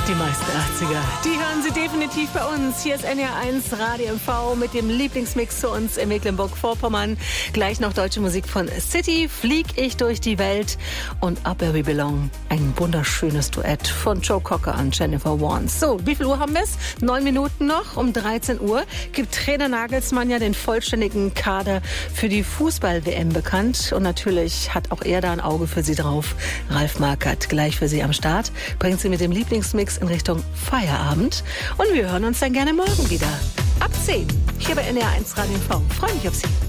Die meisten 80er, die hören Sie definitiv bei uns. Hier ist NR1 Radio MV mit dem Lieblingsmix zu uns in Mecklenburg-Vorpommern. Gleich noch deutsche Musik von City, Flieg ich durch die Welt und Up Where We Belong. Ein wunderschönes Duett von Joe Cocker und Jennifer Warnes. So, wie viel Uhr haben wir es? 9 Minuten noch. Um 13 Uhr gibt Trainer Nagelsmann ja den vollständigen Kader für die Fußball-WM bekannt. Und natürlich hat auch er da ein Auge für Sie drauf. Ralf Markert gleich für Sie am Start. Bringt Sie mit dem Lieblingsmix in Richtung Feierabend. Und wir hören uns dann gerne morgen wieder. Ab 10. Hier bei NR1 Radio MV. Freue mich auf Sie.